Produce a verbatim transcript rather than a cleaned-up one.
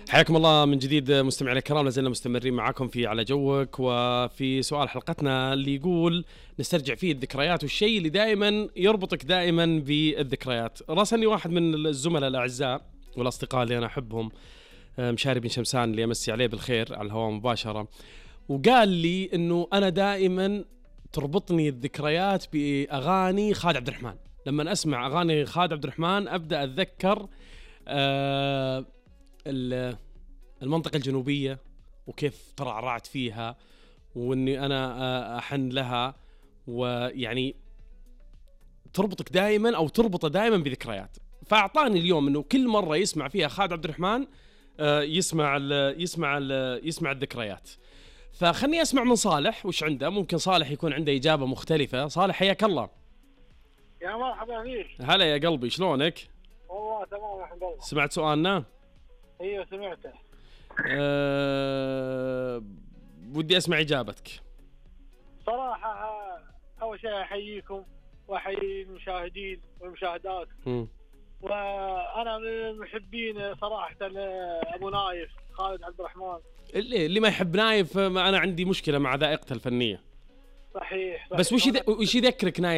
حياكم الله من جديد مستمعينا الكرام، لازلنا مستمرين معاكم في على جوك، وفي سؤال حلقتنا اللي يقول نسترجع فيه الذكريات والشيء اللي دائما يربطك دائما بالذكريات. راسلني واحد من الزملاء الأعزاء والأصدقاء اللي أنا أحبهم، مشاري بن شمسان، اللي أمسي عليه بالخير على الهواء مباشرة، وقال لي إنه أنا دائما تربطني الذكريات بأغاني خالد عبد الرحمن. لما أسمع أغاني خالد عبد الرحمن أبدأ أتذكر آه المنطقة الجنوبية وكيف ترعرعت فيها، وإني أنا أحن لها، ويعني تربطك دائما أو تربطه دائما بذكريات. فأعطاني اليوم إنه كل مرة يسمع فيها خالد عبد الرحمن يسمع ال يسمع ال يسمع الذكريات. فخلني أسمع من صالح وش عنده، ممكن صالح يكون عنده إجابة مختلفة. صالح حياك الله. يا مرحبا فيك. هلا يا قلبي، شلونك؟ والله تمام الحمد لله. سمعت سؤالنا؟ ايوه سمعته. أه... ودي اسمع اجابتك. صراحه اول شيء احييكم واحيي المشاهدين والمشاهدات. م. وانا من محبين صراحه ابو نايف خالد عبد الرحمن. اللي, اللي ما يحب نايف، ما انا عندي مشكله مع ذائقته الفنيه. صحيح, صحيح. بس وش وش يذكرك نايف؟